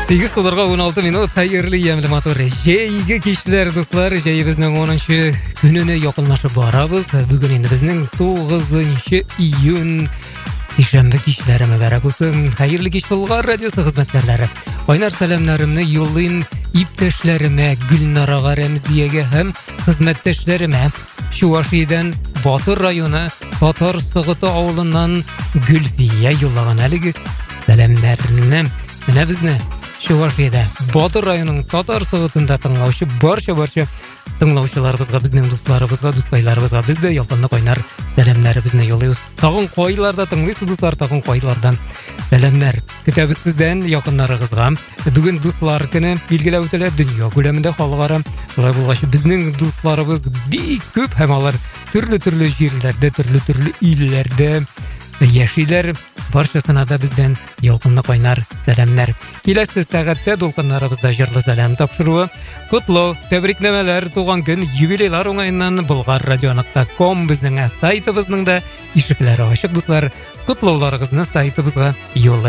8 долларға 16 минут. Хайырлы емлі матур жейгі кештілер достар. Жей біздің 10-шы күніне яқынлашып барабыз. Бүгін енді біздің 9 июнь сишембі кештілеріме бәрі болсын. Хайырлы кеш болғар радиосы қызметкерлері. Ойнар сәлемлерімні юллайын иптешлеріме, Гүлнараға Рәмзиеге һәм қызметтешлеріме. Шуашидан Батыр районы Татар Сығыты ауылынан Гүлфия юллаған әлігі сәлемдеріні. Менә безне Шуашида Батыр районының Татар Сығытында тыңлаушы барша тыңлаушыларыбызға, біздің дусларыбызға, дускайларыбызға бізде ялтанлы қойнар сәлемнәребезне юллыйбыз. Тагын қойларда тыңлайсыз дуслар, тагын қойлардан сәлемнәр көтәбез сездән якыннарыгызга. Бүген дуслар көне билгеләп үтелә дөнья күләмендә халыкара. Шулай булгач безнең дусларыбыз бик күп һәм алар төрле җирләрдә, төрле илләрдә яшиләр. Баршасына да бездән ялкынлы кайнар сәламнәр. Киләсе сәгатьтә дулкыннарыбызда җырлы сәлам тапшыруы, котлау, тәбрикләмәләр, туган көн, юбилейлар уңаеннан bulgarradio.com безнең сайтыбызның да ишекләре ачык дуслар. Котлауларыгызны сайтыбызга юллайбыз.